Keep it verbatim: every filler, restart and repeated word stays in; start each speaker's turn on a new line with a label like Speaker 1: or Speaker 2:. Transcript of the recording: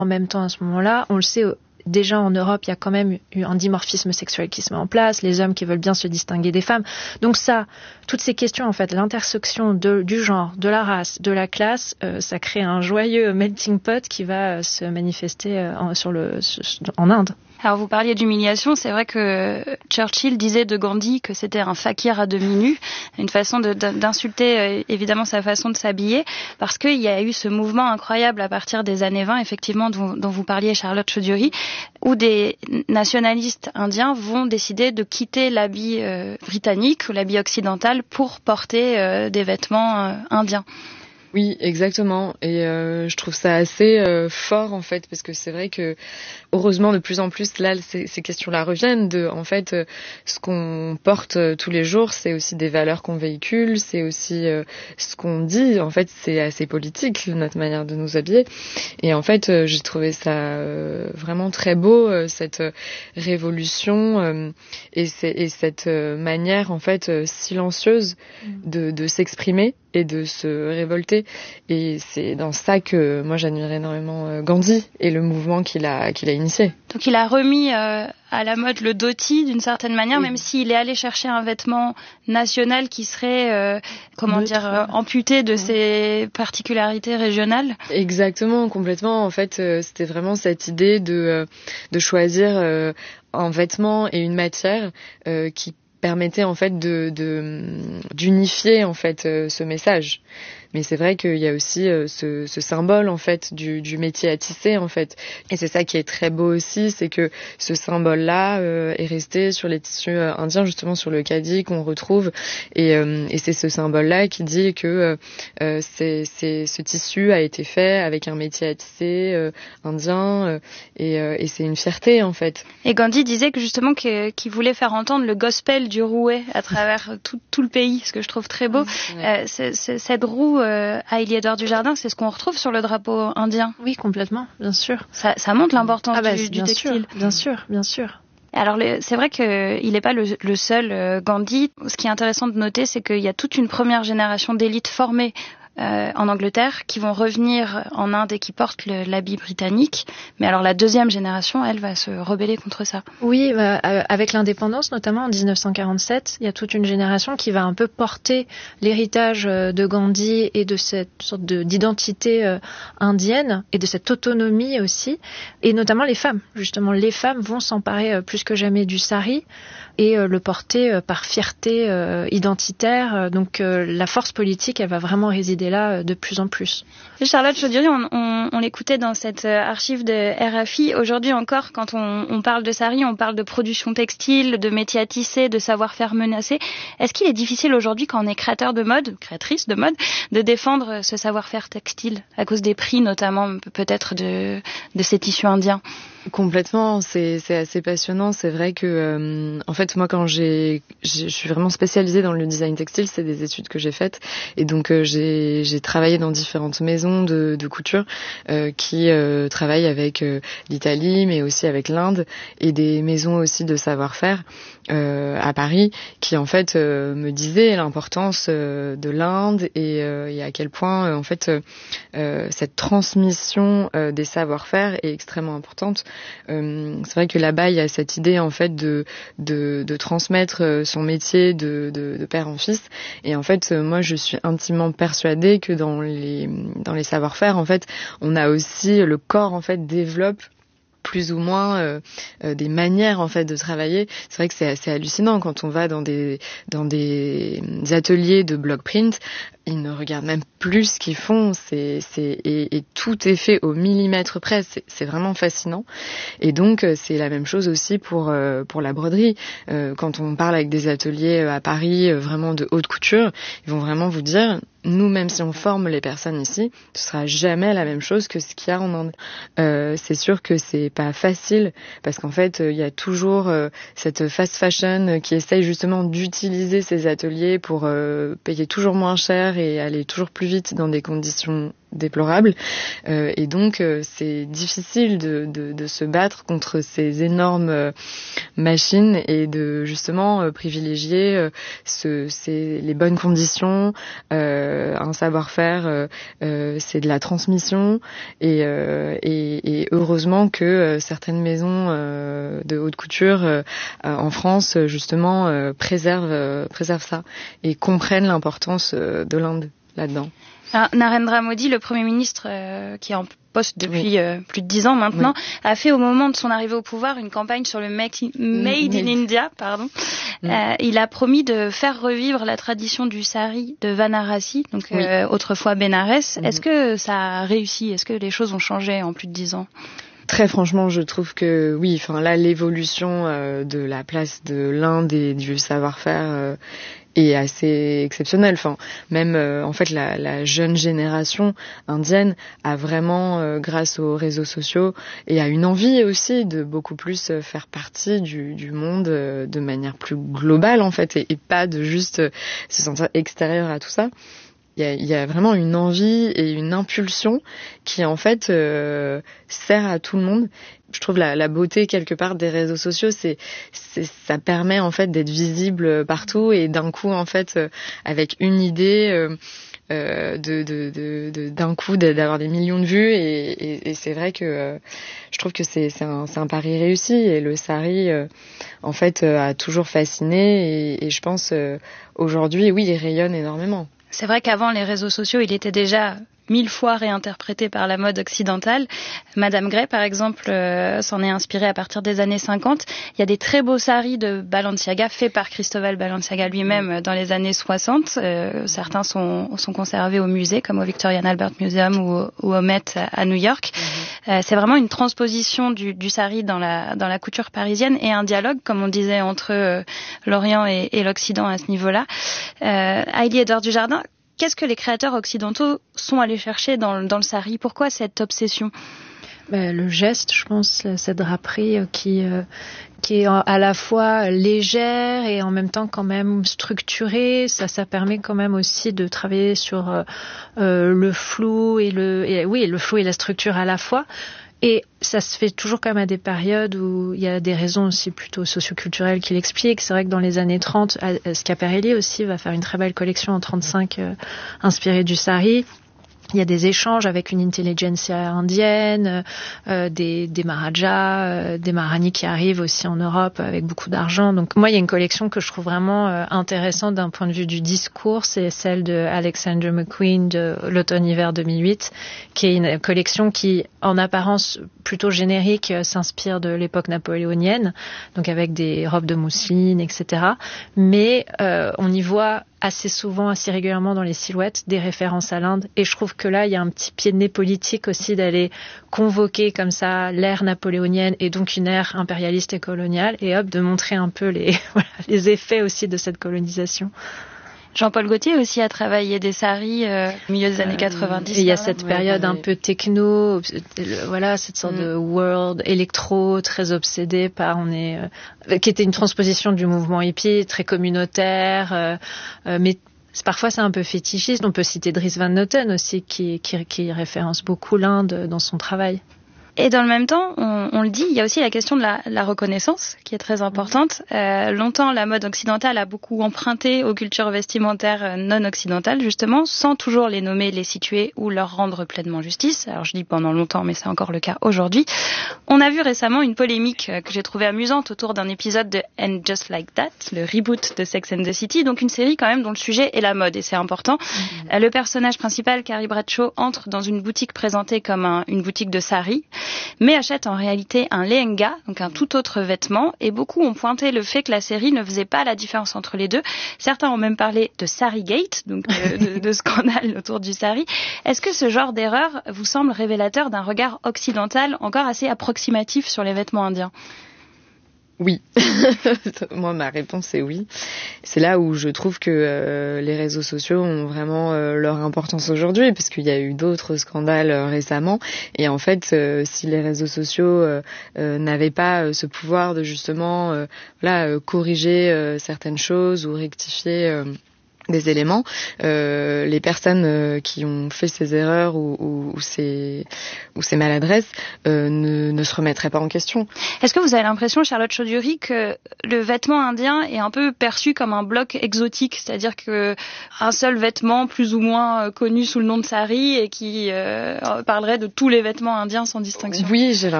Speaker 1: En même temps, à ce moment-là, on le sait, déjà en Europe, il y a quand même eu un dimorphisme sexuel qui se met en place, les hommes qui veulent bien se distinguer des femmes. Donc ça, toutes ces questions, en fait, l'intersection de, du genre, de la race, de la classe, euh, ça crée un joyeux melting pot qui va euh, se manifester euh, en, sur le, en Inde.
Speaker 2: Alors vous parliez d'humiliation, c'est vrai que Churchill disait de Gandhi que c'était un fakir à demi nu, une façon de, d'insulter euh, évidemment sa façon de s'habiller, parce qu'il y a eu ce mouvement incroyable à partir des années vingt, effectivement, dont, dont vous parliez, Charlotte Chaudiuri, où des nationalistes indiens vont décider de quitter l'habit euh, britannique ou l'habit occidental pour porter euh, des vêtements euh, indiens.
Speaker 3: Oui, exactement. Et euh, je trouve ça assez euh, fort en fait, parce que c'est vrai que heureusement de plus en plus là, ces, ces questions-là reviennent. De, en fait, euh, ce qu'on porte euh, tous les jours, c'est aussi des valeurs qu'on véhicule, c'est aussi euh, ce qu'on dit. En fait, c'est assez politique notre manière de nous habiller. Et en fait, euh, j'ai trouvé ça euh, vraiment très beau euh, cette euh, révolution euh, et, et cette euh, manière en fait euh, silencieuse de, de s'exprimer et de se révolter. Et c'est dans ça que moi j'admire énormément Gandhi et le mouvement qu'il a, qu'il a initié.
Speaker 2: Donc il a remis euh, à la mode le dhoti d'une certaine manière, oui. Même s'il est allé chercher un vêtement national qui serait, euh, comment Neutre. dire, euh, amputé de ouais. ses particularités régionales.
Speaker 3: Exactement, complètement. En fait, euh, c'était vraiment cette idée de, euh, de choisir euh, un vêtement et une matière euh, qui permettait en fait de, de d'unifier en fait euh, ce message. Mais c'est vrai qu'il y a aussi euh, ce, ce symbole en fait du, du métier à tisser en fait. Et c'est ça qui est très beau aussi, c'est que ce symbole-là euh, est resté sur les tissus euh, indiens, justement sur le khadi qu'on retrouve. Et, euh, et c'est ce symbole-là qui dit que euh, c'est, c'est, ce tissu a été fait avec un métier à tisser euh, indien euh, et, euh, et c'est une fierté en fait.
Speaker 2: Et Gandhi disait que justement que, qu'il voulait faire entendre le gospel du rouet à travers tout, tout le pays, ce que je trouve très beau. Ouais. Euh, c'est, c'est, cette roue euh, à Ilyédor du Jardin, c'est ce qu'on retrouve sur le drapeau indien.
Speaker 1: Oui, complètement, bien sûr.
Speaker 2: Ça, ça montre l'importance ah bah, du, du textile.
Speaker 1: Sûr, bien sûr, bien sûr.
Speaker 2: Alors le, c'est vrai qu'il n'est pas le, le seul euh, Gandhi. Ce qui est intéressant de noter, c'est qu'il y a toute une première génération d'élites formées Euh, en Angleterre, qui vont revenir en Inde et qui portent le, l'habit britannique. Mais alors la deuxième génération, elle, va se rebeller contre ça.
Speaker 1: Oui, bah, euh, avec l'indépendance, notamment en dix-neuf cent quarante-sept, il y a toute une génération qui va un peu porter l'héritage de Gandhi et de cette sorte de, d'identité euh, indienne et de cette autonomie aussi. Et notamment les femmes. Justement, les femmes vont s'emparer euh, plus que jamais du sari et euh, le porter euh, par fierté euh, identitaire. Donc euh, la force politique, elle va vraiment résider là de plus en plus.
Speaker 2: Charlotte Chaudiuri, on, on, on l'écoutait dans cette archive de R F I. Aujourd'hui encore, quand on, on parle de sari, on parle de production textile, de métier à tisser, de savoir-faire menacé. Est-ce qu'il est difficile aujourd'hui, quand on est créateur de mode, créatrice de mode, de défendre ce savoir-faire textile à cause des prix, notamment peut-être de, de ces tissus indiens?
Speaker 3: Complètement, c'est, c'est assez passionnant. C'est vrai que, euh, en fait, moi, quand j'ai, j'ai, je suis vraiment spécialisée dans le design textile, c'est des études que j'ai faites, et donc euh, j'ai, j'ai travaillé dans différentes maisons de, de couture euh, qui euh, travaillent avec euh, l'Italie, mais aussi avec l'Inde, et des maisons aussi de savoir-faire euh, à Paris, qui en fait euh, me disaient l'importance euh, de l'Inde et, euh, et à quel point, euh, en fait, euh, cette transmission euh, des savoir-faire est extrêmement importante. Euh, c'est vrai que là-bas, il y a cette idée en fait de de, de transmettre son métier de, de, de père en fils. Et en fait, moi, je suis intimement persuadée que dans les dans les savoir-faire, en fait, on a aussi le corps en fait développe plus ou moins euh, euh, des manières en fait de travailler. C'est vrai que c'est assez hallucinant quand on va dans des dans des ateliers de block print. Ils ne regardent même plus ce qu'ils font, c'est, c'est, et, et tout est fait au millimètre près, c'est, c'est vraiment fascinant. Et donc, c'est la même chose aussi pour, euh, pour la broderie. Euh, quand on parle avec des ateliers à Paris, euh, vraiment de haute couture, ils vont vraiment vous dire, nous, même si on forme les personnes ici, ce sera jamais la même chose que ce qu'il y a en Inde. Euh, c'est sûr que c'est pas facile parce qu'en fait il y a toujours euh, cette fast fashion qui essaye justement d'utiliser ces ateliers pour euh, payer toujours moins cher et aller toujours plus vite dans des conditions déplorables euh, et donc euh, c'est difficile de, de, de se battre contre ces énormes euh, machines et de justement euh, privilégier euh, ce, ces, les bonnes conditions, euh, un savoir-faire, euh, euh, c'est de la transmission et, euh, et, et heureusement que euh, certaines maisons euh, de haute couture euh, en France justement euh, préservent, euh, préservent ça et comprennent l'importance euh, de l'Inde là-dedans.
Speaker 2: Alors, Narendra Modi, le Premier ministre euh, qui est en poste depuis oui. euh, plus de dix ans maintenant, oui. a fait au moment de son arrivée au pouvoir une campagne sur le Make in, Made in India. Pardon. Mm. Euh, il a promis de faire revivre la tradition du sari de Varanasi, donc oui. euh, autrefois Bénarès. Mm. Est-ce que ça a réussi? Est-ce que les choses ont changé en plus de dix ans?
Speaker 3: Très franchement, je trouve que oui, enfin là, l'évolution euh, de la place de l'Inde et du savoir-faire euh, est assez exceptionnelle. Enfin, même euh, en fait, la, la jeune génération indienne a vraiment, euh, grâce aux réseaux sociaux, et a une envie aussi de beaucoup plus faire partie du, du monde euh, de manière plus globale en fait, et, et pas de juste euh, se sentir extérieur à tout ça. Il y a, il y a vraiment une envie et une impulsion qui en fait euh, sert à tout le monde. Je trouve la, la beauté quelque part des réseaux sociaux, c'est, c'est ça permet en fait d'être visible partout et d'un coup en fait euh, avec une idée euh, euh, de, de, de, de d'un coup d'avoir des millions de vues et, et, et c'est vrai que euh, je trouve que c'est, c'est un, c'est un pari réussi et le sari euh, en fait euh, a toujours fasciné et, et je pense euh, aujourd'hui oui il rayonne énormément.
Speaker 2: C'est vrai qu'avant les réseaux sociaux, il était déjà mille fois réinterprété par la mode occidentale. Madame Gray, par exemple, euh, s'en est inspirée à partir des années cinquante. Il y a des très beaux saris de Balenciaga faits par Cristóbal Balenciaga lui-même dans les années soixante. Euh, certains sont, sont conservés au musée, comme au Victorian Albert Museum ou, ou au Met à New York. Mm-hmm. Euh, c'est vraiment une transposition du, du sari dans la, dans la couture parisienne et un dialogue, comme on disait, entre euh, l'Orient et, et l'Occident à ce niveau-là. Euh, Haïli Edouard Dujardin, qu'est-ce que les créateurs occidentaux sont allés chercher dans, dans le sari? Pourquoi cette obsession?
Speaker 1: Ben, le geste, je pense, cette draperie qui, euh, qui est à la fois légère et en même temps quand même structurée. Ça, ça permet quand même aussi de travailler sur euh, euh, le flou et le, et, oui, le flou et la structure à la fois. Et ça se fait toujours quand même à des périodes où il y a des raisons aussi plutôt socioculturelles qui l'expliquent. C'est vrai que dans les années trente, Schiaparelli aussi va faire une très belle collection en trente-cinq euh, inspirée du sari. Il y a des échanges avec une intelligentsia indienne, euh, des, des Maharajas, euh, des Maharani qui arrivent aussi en Europe avec beaucoup d'argent. Donc moi, il y a une collection que je trouve vraiment euh, intéressante d'un point de vue du discours, c'est celle de Alexander McQueen de l'automne-hiver deux mille huit, qui est une collection qui, en apparence plutôt générique, euh, s'inspire de l'époque napoléonienne, donc avec des robes de mousseline, et cetera. Mais euh, on y voit assez souvent, assez régulièrement dans les silhouettes, des références à l'Inde. Et je trouve que là, il y a un petit pied de nez politique aussi d'aller convoquer comme ça l'ère napoléonienne et donc une ère impérialiste et coloniale et hop, de montrer un peu les, voilà, les effets aussi de cette colonisation.
Speaker 2: Jean-Paul Gaultier aussi a travaillé des saris euh, au milieu des années quatre-vingt-dix.
Speaker 1: Et il y a cette période ouais, un peu techno, voilà, cette sorte mm. de world électro très obsédée par, on est, euh, qui était une transposition du mouvement hippie, très communautaire, euh, euh, mais parfois c'est un peu fétichiste. On peut citer Dries Van Noten aussi, qui, qui, qui référence beaucoup l'Inde dans son travail.
Speaker 2: Et dans le même temps, on, on le dit, il y a aussi la question de la, la reconnaissance qui est très importante. Euh, longtemps, la mode occidentale a beaucoup emprunté aux cultures vestimentaires non occidentales, justement, sans toujours les nommer, les situer ou leur rendre pleinement justice. Alors je dis pendant longtemps, mais c'est encore le cas aujourd'hui. On a vu récemment une polémique que j'ai trouvée amusante autour d'un épisode de And Just Like That, le reboot de Sex and the City, donc une série quand même dont le sujet est la mode, et c'est important. Mmh. Le personnage principal, Carrie Bradshaw, entre dans une boutique présentée comme un, une boutique de sari, mais achète en réalité un lehenga, donc un tout autre vêtement, et beaucoup ont pointé le fait que la série ne faisait pas la différence entre les deux. Certains ont même parlé de Sarigate, donc de, de, de scandale autour du sari. Est-ce que ce genre d'erreur vous semble révélateur d'un regard occidental encore assez approximatif sur les vêtements indiens ?
Speaker 3: Oui. Moi, ma réponse est oui. C'est là où je trouve que euh, les réseaux sociaux ont vraiment euh, leur importance aujourd'hui, parce qu'il y a eu d'autres scandales euh, récemment. Et en fait, euh, si les réseaux sociaux euh, euh, n'avaient pas euh, ce pouvoir de justement euh, voilà, euh, corriger euh, certaines choses ou rectifier euh, des éléments, euh, les personnes euh, qui ont fait ces erreurs ou, ou, ou, ces, ou ces maladresses euh, ne, ne se remettraient pas en question.
Speaker 2: Est-ce que vous avez l'impression, Charlotte Chaudury, que le vêtement indien est un peu perçu comme un bloc exotique, c'est-à-dire que un seul vêtement plus ou moins connu sous le nom de sari et qui euh, parlerait de tous les vêtements indiens sans distinction?
Speaker 3: Oui, j'ai